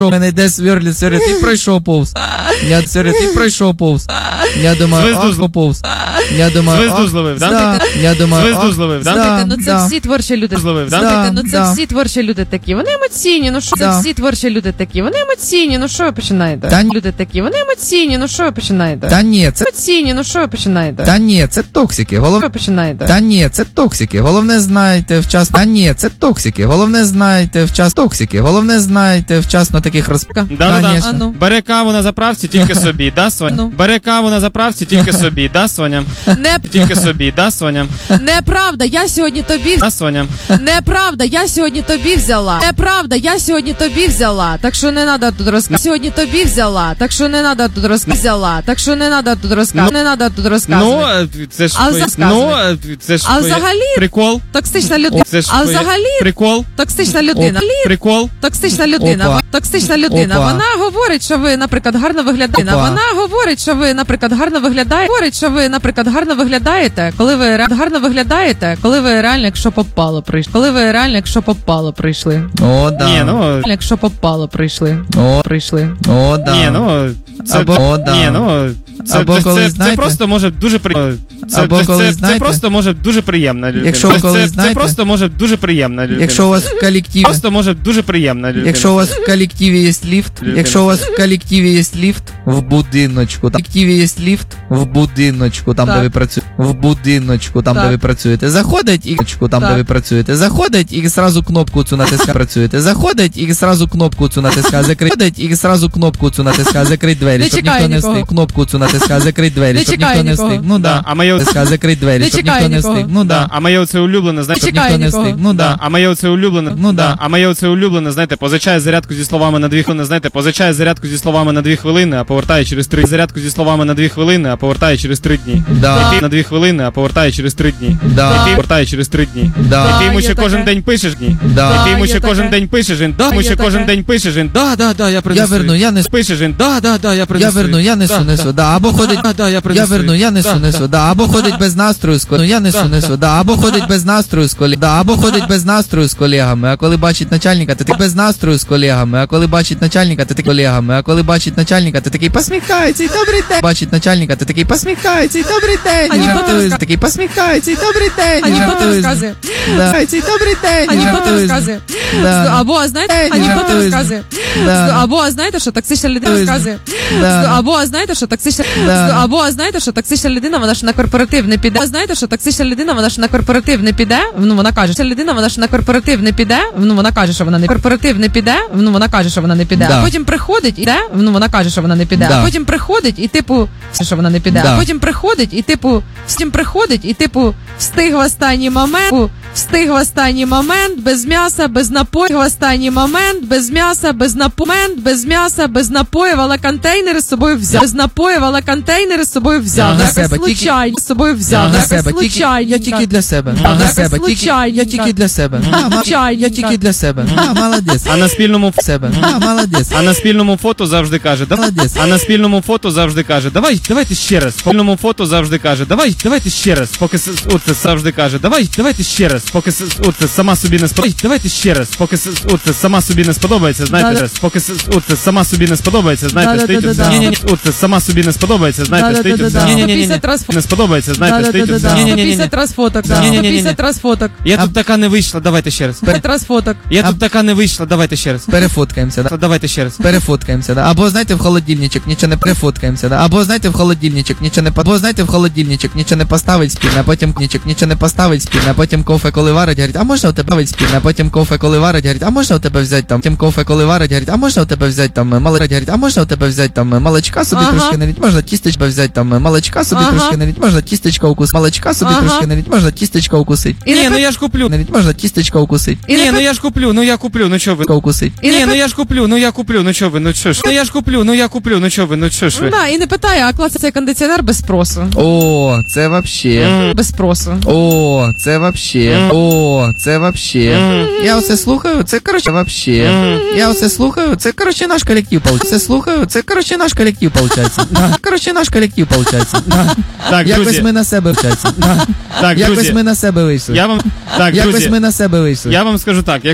мене йде сверлить, ти пройшов повз. Я ти пройшов повз. Я думаю, повз. Я думаю, Звезду зловив, да? да. Я думаю, Звезду зловив, да? да, Ну це всі творчі люди. Зловив, да? Слухайте, ну це Да. всі творчі люди такі. Вони емоційні, ну що це Да. всі творчі люди такі. Вони емоційні, ну що ви починаєте? Та ні. Люди такі, вони емоційні, ну що ви починаєте? Та ні, це Емоційні, ну що ви починаєте? Та ні, це токсики. Що ви починаєте? Та ні, це токсики. Головне знайте вчасно. Та ні, це токсики. Головне знайте вчасно. Токсики. Головне знайте вчасно таких Да-да-да. Конечно. А ну. Бере каву на заправці, тільки собі, да, Соня? Ну. Бере каву на заправці, тільки собі, да, Соня? Не, Тільки собі, да, Соня? неправда, я сьогодні тобі Да, Соня? Неправда, я сьогодні тобі взяла. Неправда, я сьогодні тобі взяла. Так що не треба тут розказувати. Сьогодні тобі взяла. Так що не треба тут розказувати. Взяла. Так що не треба тут розказувати. Не треба тут Ну, розказувати. це ж... А це ж... А взагалі- Прикол? Токсична людина. Це ж... А взагалі Прикол? токсична людина. Прикол? Токсична людина. Опа. Токсична людина. Опа. Вона говорить, що ви, наприклад, гарно виглядаєте. Опа. Вона говорить, що ви, наприклад, гарно виглядаєте. Говорить, що ви, наприклад, гарно виглядаєте, коли ви гарно виглядаєте, коли ви реально, якщо попало, прийшли. Коли ви реально, якщо попало, прийшли. О, да. Ні, ну... Реально, якщо попало, прийшли. О, Прийшли. о, да. Ні, ну... Це... Або- О, да. Ні, ну... Або коли, це знаєте- просто може дуже приємно. Або коли, Це знаєте- просто може дуже приємна людина. Якщо ви коли, це знаєте- просто може дуже приємна людина. Якщо у вас в колективі, Просто може дуже приємна людина. якщо у вас в колективі є ліфт, Людина. якщо у вас в колективі є ліфт в будиночку, там в колективі є ліфт в будиночку, там Так. де ви працюєте, в будиночку, там Так. де ви працюєте, заходить і там, де Так. ви працюєте, заходить і зразу кнопку цю натискає, працюєте, заходить і зразу кнопку цю натискає, закрить, заходить і зразу кнопку цю натискає, закрить двері, Не щоб чекає ніхто не нікого. встиг, кнопку цю натискає, закрить двері, Не щоб чекає ніхто не нікого. встиг, ну Да, да, а моє... натискає, закрить двері, Не щоб чекає ніхто не нікого. встиг, ну Да, да, а моє оце улюблене, знаєте, щоб чекає ніхто не нікого. встиг, ну да. А моє оце улюблене, Ну да. А моє оце улюблене, знаєте, позичає зарядку зі словами на 2 хвилини, знаєте, позичає зарядку зі словами на 2 хвилини, а повертає через 3. Зарядку зі словами на 2 хвилини, а повертає через 3 дні. Да. На 2 хвилини, а повертає через 3 дні. Да. Повертає через 3 дні. Да. І ти йому є ще таке. кожен день пишеш, ні. Да. І ти йому ще є кожен таке. день пишеш, він, да, йому є ще кожен таке. день пишеш, він, да, я принесу. Я верну, я несу. Пишеш, він, да, я принесу. Я верну, я несу, да, або ходить, Да, я я принесу. верну, я несу, да, або ходить без настрою з колегами, я несу, да, або ходить без настрою з колегами, да, або ходить без настрою з колегами, а коли бачить начальника, ти без настрою з колегами, а коли бачить начальника, ти колегами, а коли бачить начальника, ти такий посміхається і добрий день. Бачить начальника, ти такий посміхається і добрий день. Анекдоти Жартує, розказує. такий посміхається і добрий день. Анекдоти Жартує, розказує. да, і добрий день. Анекдоти Жартує, розказує. да, Або, знаєте, Ні, анекдоти жартує. розказує. да, Або, знаєте, що токсична людина Жартує. розказує. да. Або, знаєте, що токсична... Да. Або, знаєте, що токсична людина, вона ж на корпоратив не піде. Знаєте, що токсична людина, вона ж на корпоратив не піде. Ну, вона каже, що людина, вона ж на корпоратив не піде. Ну, вона каже, що вона не корпоратив не піде. Ну, вона каже, що вона не піде. Да. А потім приходить і йде. Ну, вона каже, що вона не піде. Да. А потім приходить і типу, що вона не піде. Да. А потім приходить і типу, встиг в останній момент. Встиг в останній момент, без м'яса, без напоїв, в останній момент, без м'яса, без напоїв, але контейнери з собою взяв. Без напоїв, але контейнери з собою взяв. На Якось себе, тільки- случайно з собою взяв. на Якось себе, тільки, случайно. я тільки для себе, на Якось себе, тільки, случайно. я тільки для себе, я тільки для себе, молодець, А на спільному себе, молодець, А на спільному фото завжди каже, молодець. А на спільному фото завжди каже, давайте ще раз. По спільному фото завжди каже, давайте ще раз. Поки оце завжди каже, давайте ще раз. Поки оце сама собі не сподобається. Давайте ще раз. Поки оце сама собі не сподобається, знаєте, Да-да. раз. Поки оце сама собі не сподобається, знаєте, стоїть. Да-да-да-да-да. Ні-ні-ні, оце сама собі не сподобається, знаєте, стоїть. Да-да-да-да-да. Ні-ні-ні. 150 раз Не сподобається, знаєте, стоїть. Ні-ні-ні. 150 раз фоток. Да. 150 раз фоток. Я тут така не вийшла, давайте ще раз. 150 раз фоток. Я тут така не вийшла, давайте ще раз. Перефоткаємося, да? Давайте ще раз. Перефоткаємося, да? Або, знаєте, в холодильничок нічого не перефоткаємося, да? Або, знаєте, в холодильничок нічого не або, знаєте, в холодильничок нічого не поставить спільно, а потім нічого не поставить спільно, а потім кофе, коли варить, говорить, а можна у тебе варить спільно, а потім кофе, коли варить, говорить, а можна у тебе взяти там, потім кофе, коли варить, говорить, а можна у тебе взяти там молочка, говорить, а можна у тебе взяти там молочка собі Ага. трошки налить, можна тістечко взяти там молочка собі Ага. трошки налить, можна тістечко укусити, молочка собі Ага. трошки налить, можна тістечко укусити. І Ні, не ну я ж куплю. Налить, можна тістечко укусити. І Ні, не ну я ж куплю, ну чо ви? Укусити. І Ні, не ну я ж куплю, ну чо ви, ну чо ж? Ну я ж куплю, ну чо ви, ну чо ж ви? Да, і не питає, а клас цей кондиціонер без спросу. О, це вообще. Без спросу. О, це вообще. О, це вообще. Я оце слухаю, це короче вообще. Я оце слухаю, це короче наш колектив получається. Це слухаю, це короче наш колектив получається. Короче наш колектив получається. Так, Якось друзі, ми на себе вчаться. так, Якось друзі, ми на себе вийшли. я вам, так, Якось друзі, ми на себе вийшли. я вам скажу так,